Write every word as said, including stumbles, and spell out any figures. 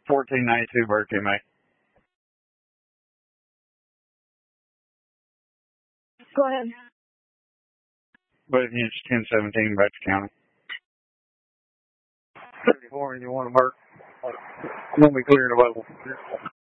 fourteen ninety-two birthday, mate. Go ahead. But it's ten seventeen, Butts County. thirty-four, and you want to mark when we clear the level.